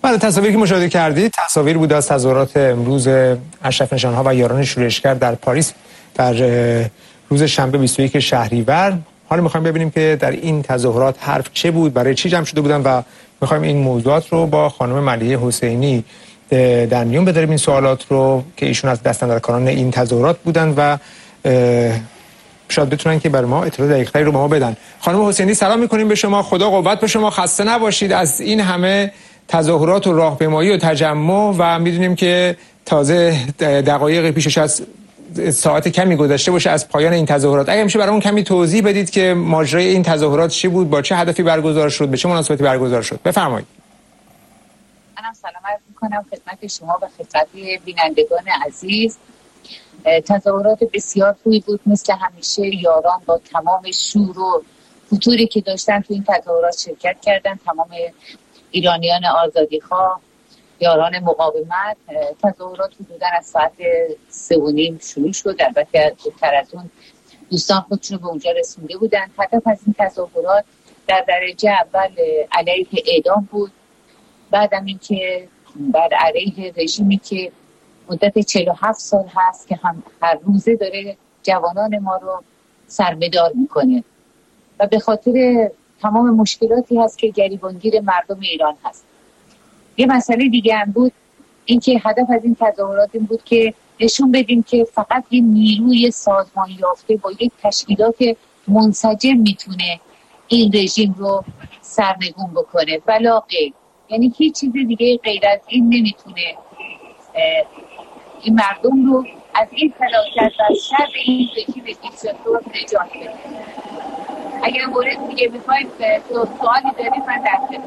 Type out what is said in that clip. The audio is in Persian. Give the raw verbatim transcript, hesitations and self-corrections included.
بعد تصاویری که مشاهده کردید تصاویر بود از تظاهرات امروز اشرف نژادها و یاران شورشگر در پاریس در روز شنبه بیست و یک شهریور. حالا میخوایم ببینیم که در این تظاهرات حرف چه بود، برای چی جمع شده بودن و میخوایم این موضوعات رو با خانم ملیحه حسینی در میون بذاریم، این سوالات رو که ایشون از دستاندرکاران این تظاهرات بودن و شاید بتونن که برای ما اطلاع دقیق‌تری رو به ما بدن. خانم حسینی سلام میکنیم به شما، خدا قوت به شما، خسته نباشید از این همه تظاهرات و راهپیمایی و تجمع و میدونیم که تازه دقایق پیشش از ساعت کمی گذشته باشه از پایان این تظاهرات. اگه میشه برامون کمی توضیح بدید که ماجرای این تظاهرات چی بود، با چه هدفی برگزار شد، به چه مناسبتی برگزار شد، بفرمایید. منم سلام عرض می‌کنم خدمت شما و خدمت بینندگان عزیز. تظاهرات بسیار خوبی بود، مثل همیشه یاران با تمام شور و فتوری که داشتن تو این تظاهرات شرکت کردن، تمام ایرانیان آزادیخواه، یاران مقاومت. تظاهرات حدوداً از ساعت سه و نیم شروع شد، البته زودتر از اون دوستان خودشون به اونجا رسونده بودن. هدف از این تظاهرات در درجه اول علیه اعدام بود، بعدم این که بر علیه رژیمی که مدت چهل و هفت سال هست که هم هر روزه داره جوانان ما رو سربدار میکنه و به خاطر تمام مشکلاتی هست که گریبانگیر مردم ایران هست. یه مسئله دیگه هم بود، این که هدف از این تظاهرات این بود که نشون بدیم که فقط یه نیروی سازمان یافته با یک تشکیلات منسجم میتونه این رژیم رو سرنگون بکنه، ولا غیر. یعنی هیچ چیز دیگه غیر از این نمیتونه این مردم رو از این فلاکت و شر این رژیم دیکتاتور نجات بده. اگر مورد دیگه میخواید سوالی دارید من در